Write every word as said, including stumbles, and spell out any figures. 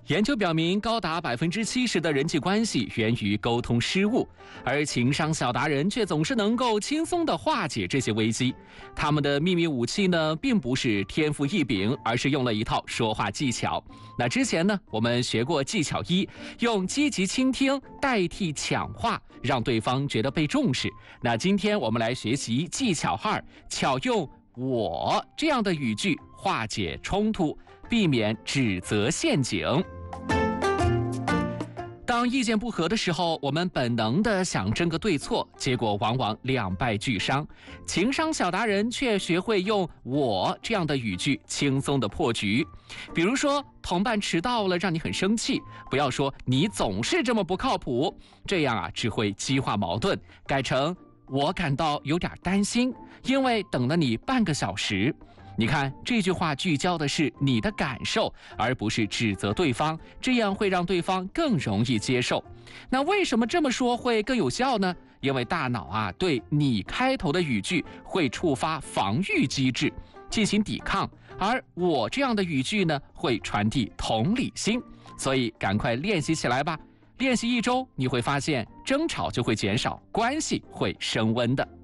研究表明，高达百分之七十的人际关系源于沟通失误，而情商小达人却总是能够轻松地化解这些危机。他们的秘密武器呢，并不是天赋异禀，而是用了一套说话技巧。那之前呢，我们学过技巧一，用积极倾听代替抢话，让对方觉得被重视。那今天我们来学习技巧二，巧用我这样的语句化解冲突，避免指责陷阱。当意见不合的时候，我们本能地想争个对错，结果往往两败俱伤。情商小达人却学会用我这样的语句轻松地破局。比如说，同伴迟到了让你很生气，不要说你总是这么不靠谱，这样啊只会激化矛盾，改成我感到有点担心，因为等了你半个小时。你看，这句话聚焦的是你的感受，而不是指责对方，这样会让对方更容易接受。那为什么这么说会更有效呢？因为大脑啊，对你开头的语句会触发防御机制，进行抵抗，而我这样的语句呢，会传递同理心。所以赶快练习起来吧！练习一周，你会发现争吵就会减少，关系会升温的。